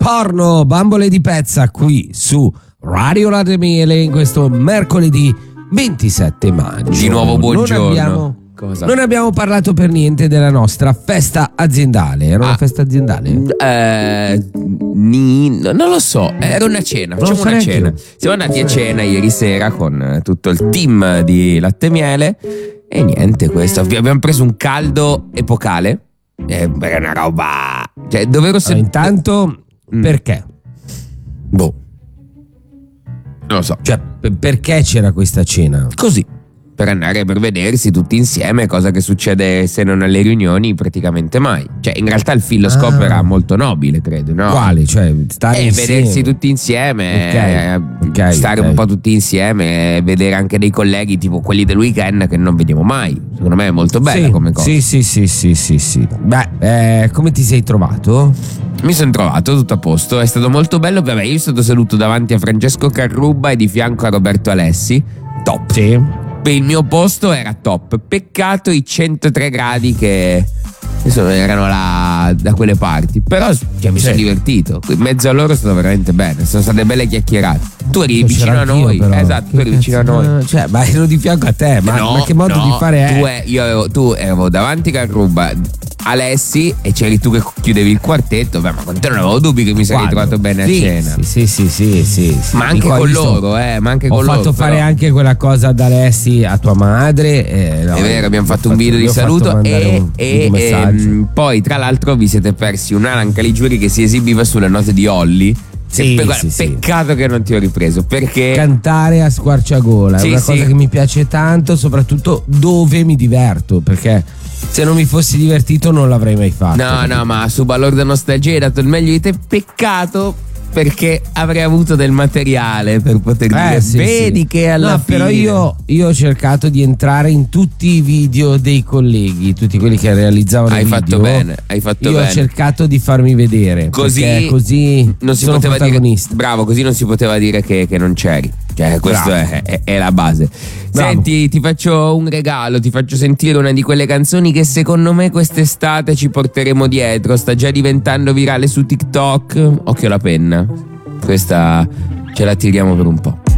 Porno, bambole di pezza qui su Radio Latte Miele in questo mercoledì 27 maggio. Di nuovo buongiorno. Cosa? Non abbiamo parlato per niente della nostra festa aziendale. Era una festa aziendale? Non lo so, era una cena. Facciamo una cena. Siamo andati a cena ieri sera con tutto il team di Latte Miele. E niente, questo. Abbiamo preso un caldo epocale. È una roba. Cioè, intanto, perché? Boh. Non lo so. Cioè, perché c'era questa cena? Così. Per vedersi tutti insieme, cosa che succede se non alle riunioni praticamente mai. Cioè, in realtà il filoscopo era molto nobile, credo, no? Quale? Cioè, stare insieme. Vedersi tutti insieme, stare un po' tutti insieme, vedere anche dei colleghi tipo quelli del weekend che non vediamo mai. Secondo me è molto bella come cosa. Sì. Beh, come ti sei trovato? Mi sono trovato tutto a posto, è stato molto bello. Vabbè, io sono seduto davanti a Francesco Carrubba e di fianco a Roberto Alessi. Top. Sì. Il mio posto era top. Peccato i 103 gradi che erano là da quelle parti. Però mi sono divertito. In mezzo a loro è stato veramente bene. Sono state belle chiacchierate. Tu eri vicino a noi. Però. Esatto, tu eri vicino a noi. Cioè, ma ero di fianco a te. Ma che modo di fare è? Tu ero davanti a Carrubba, Alessi, e c'eri tu che chiudevi il quartetto. Beh, ma con te non avevo dubbi che mi sarei trovato bene a cena. Sì. Ma anche con loro, Ho fatto fare anche quella cosa ad Alessi a tua madre. È vero, abbiamo fatto un video di saluto e poi tra l'altro vi siete persi un Alan Caligiuri che si esibiva sulle note di Olly. Peccato che non ti ho ripreso, perché cantare a squarciagola è una cosa che mi piace tanto, soprattutto dove mi diverto, perché se non mi fossi divertito non l'avrei mai fatto. No, ma su Ballor da Nostalgia hai dato il meglio di te. Peccato, perché avrei avuto del materiale per poter dire vedi che alla fine. Però io ho cercato di entrare in tutti i video dei colleghi, tutti quelli che realizzavano hai video. Fatto bene. Ho cercato di farmi vedere, così non si sono poteva protagonista. dire. Bravo, così non si poteva dire che non c'eri. Cioè, questo è la base. Bravo. Senti, ti faccio un regalo, ti faccio sentire una di quelle canzoni che secondo me quest'estate ci porteremo dietro. Sta già diventando virale su TikTok. Occhio alla penna. Questa ce la tiriamo per un po'.